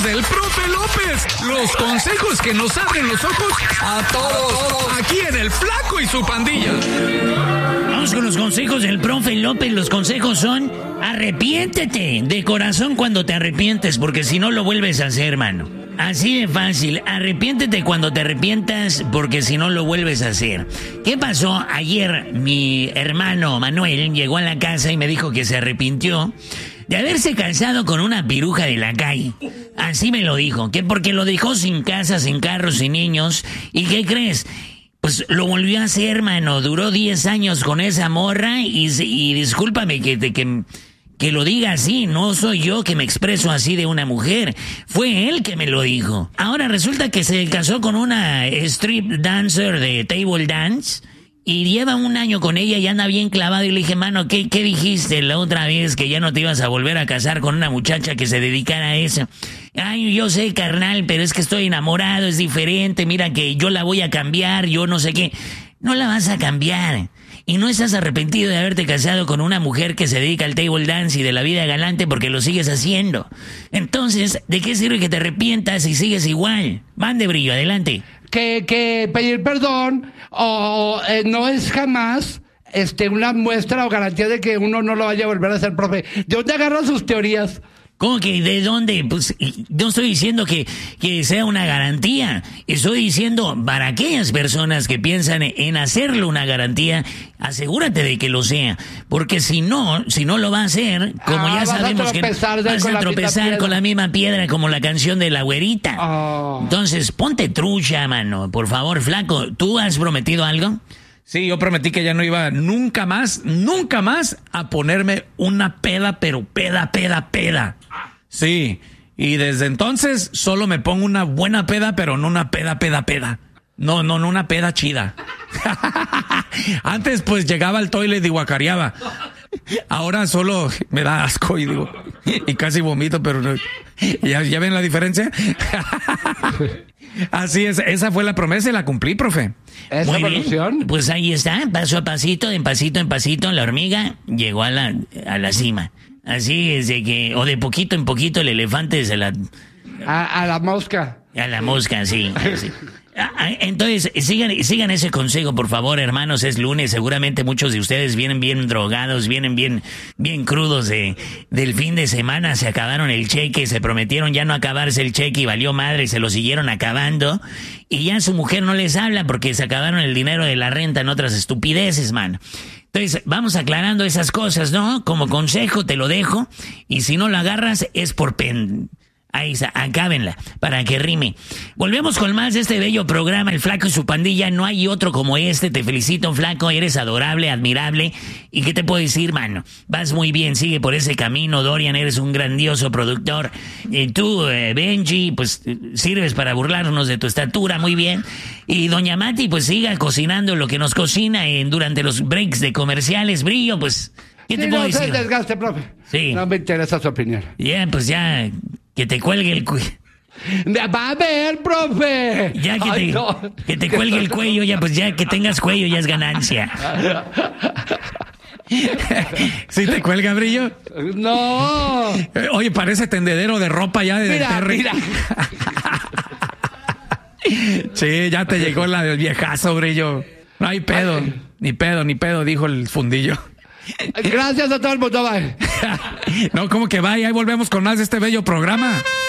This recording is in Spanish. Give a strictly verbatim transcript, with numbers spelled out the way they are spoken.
del profe López. Los consejos que nos abren los ojos a todos. Aquí en El Flaco y su pandilla. Vamos con los consejos del profe López. Los consejos son: arrepiéntete de corazón cuando te arrepientes, porque si no lo vuelves a hacer, hermano. Así de fácil. Arrepiéntete cuando te arrepientas, porque si no lo vuelves a hacer. ¿Qué pasó? Ayer mi hermano Manuel llegó a la casa y me dijo que se arrepintió de haberse casado con una piruja de la calle. Así me lo dijo, que porque lo dejó sin casa, sin carros, sin niños. ¿Y qué crees? Pues lo volvió a hacer, hermano. Duró diez años con esa morra y, y discúlpame que, que, que lo diga así. No soy yo que me expreso así de una mujer. Fue él que me lo dijo. Ahora resulta que se casó con una strip dancer de table dance y lleva un año con ella y anda bien clavado. Y le dije, mano, ¿qué, qué dijiste la otra vez que ya no te ibas a volver a casar con una muchacha que se dedicara a eso? Ay, yo sé, carnal, pero es que estoy enamorado, es diferente. Mira que yo la voy a cambiar, yo no sé qué. No la vas a cambiar. Y no estás arrepentido de haberte casado con una mujer que se dedica al table dance y de la vida galante porque lo sigues haciendo. Entonces, ¿de qué sirve que te arrepientas si sigues igual? Mande, Brillo, adelante. Que, que pedir perdón o eh, no es jamás este, una muestra o garantía de que uno no lo vaya a volver a hacer, profe. ¿De dónde agarran sus teorías? ¿Cómo que de dónde? Pues no estoy diciendo que, que sea una garantía. Estoy diciendo para aquellas personas que piensan en hacerlo una garantía, asegúrate de que lo sea. Porque si no, si no lo va a hacer, como Ah, ya vas a sabemos que tropezar de- vas con a la misma tropezar piedra. con la misma piedra como la canción de la güerita. Oh. Entonces, ponte trucha, mano. Por favor, flaco, ¿tú has prometido algo? Sí, yo prometí que ya no iba nunca más, nunca más a ponerme una peda, pero peda, peda, peda. Sí, y desde entonces solo me pongo una buena peda, pero no una peda, peda, peda. No, no, no una peda chida. Antes pues llegaba al toilet y guacareaba. Ahora solo me da asco y digo, y casi vomito, pero no. ¿Ya, ya ven la diferencia? Así es, esa fue la promesa y la cumplí, profe. ¿Esa Muy bien. evolución? Pues ahí está, paso a pasito, en pasito en pasito, la hormiga llegó a la, a la cima. Así es de que, o de poquito en poquito el elefante se la... A, a la mosca. A la mosca, sí. sí. Ah, ah, Entonces, sigan, sigan ese consejo, por favor, hermanos. Es lunes, seguramente muchos de ustedes vienen bien drogados, vienen bien, bien crudos de, del fin de semana. Se acabaron el cheque, se prometieron ya no acabarse el cheque y valió madre, se lo siguieron acabando. Y ya su mujer no les habla porque se acabaron el dinero de la renta en otras estupideces, man. Entonces, vamos aclarando esas cosas, ¿no? Como consejo te lo dejo. Y si no lo agarras, es por pen... Ahí está, acábenla, para que rime. Volvemos con más de este bello programa, El Flaco y su pandilla. No hay otro como este. Te felicito, Flaco. Eres adorable, admirable. ¿Y qué te puedo decir, mano? Vas muy bien, sigue por ese camino. Dorian, eres un grandioso productor. Eh, tú, eh, Benji, pues eh, sirves para burlarnos de tu estatura, muy bien. Y doña Mati, pues siga cocinando lo que nos cocina en, durante los breaks de comerciales. Brillo, pues, ¿qué Sí, te puedo no se decir? desgaste, profe. Sí. No me interesa su opinión. Ya, pues ya, que te cuelgue el cuello. Va a ver, profe. Ya que Ay, te, no. que te cuelgue el cuello, ya pues ya que tengas cuello ya es ganancia. ¿Sí te cuelga, Brillo? No. Eh, Oye, parece tendedero de ropa ya de Mira, Terry. mira. Sí, ya te llegó la del viejazo, Brillo. No hay pedo, Ay. ni pedo, ni pedo, dijo el fundillo. Gracias a todo el mundo, bye. No, como que vaya, ahí volvemos con más de este bello programa.